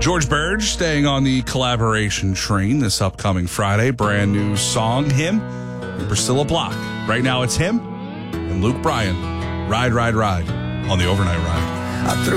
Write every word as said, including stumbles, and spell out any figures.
George Burge staying on the collaboration train this upcoming Friday. Brand new song, him and Priscilla Block. Right now it's him and Luke Bryan. Ride, ride, ride on the Overnight Ride. I threw